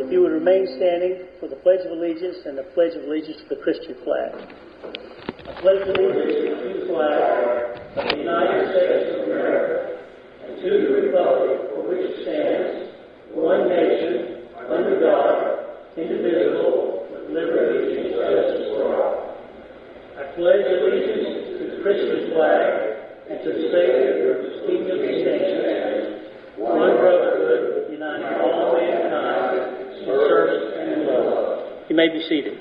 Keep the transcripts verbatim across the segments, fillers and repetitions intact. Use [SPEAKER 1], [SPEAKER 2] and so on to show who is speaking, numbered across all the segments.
[SPEAKER 1] If you would remain standing for the Pledge of Allegiance and the Pledge of Allegiance to the Christian flag. I pledge allegiance to the flag of the United States of America and to the republic for which it stands, one nation, under God, indivisible, with liberty and justice for all. I pledge allegiance to the Christian flag and to the Savior of the kingdom of nations, one brotherhood, uniting all mankind in service and in love. You may be seated.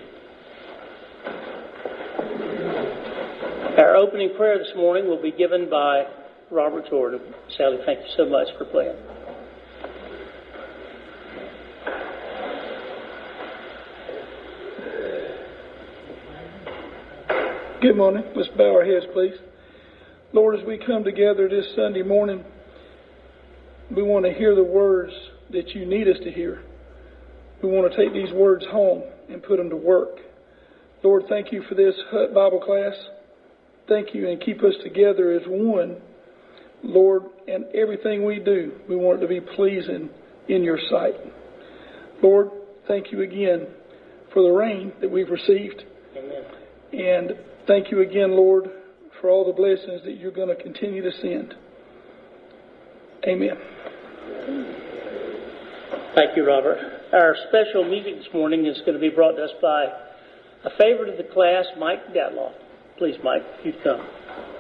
[SPEAKER 1] Our opening prayer this morning will be given by Robert Jordan. Sally, thank you so much for playing.
[SPEAKER 2] Good morning. Let's bow our heads, please. Lord, as we come together this Sunday morning, we want to hear the words that you need us to hear. We want to take these words home and put them to work. Lord, thank you for this Hut Bible class. Thank you, and keep us together as one. Lord, and everything we do, we want it to be pleasing in your sight. Lord, thank you again for the rain that we've received.
[SPEAKER 1] Amen.
[SPEAKER 2] And thank you again, Lord, for all the blessings that you're going to continue to send. Amen.
[SPEAKER 1] Thank you, Robert. Our special music this morning is going to be brought to us by a favorite of the class, Mike Gatlaw. Please, Mike, if you'd come.